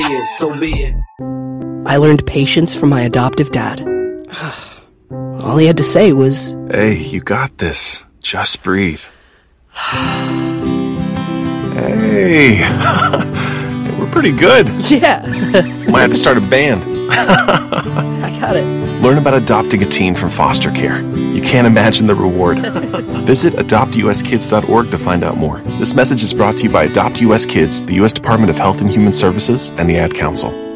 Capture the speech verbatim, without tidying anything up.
So be it. I learned patience from my adoptive dad. All he had to say was, "Hey, you got this. Just breathe." Hey, we're pretty good. Yeah. Might have to start a band. I got it. Learn about adopting a teen from foster care. You can't imagine the reward. Visit adopt u s kids dot org to find out more. This message is brought to you by Adopt U S Kids, the U S Department of Health and Human Services, and the Ad Council.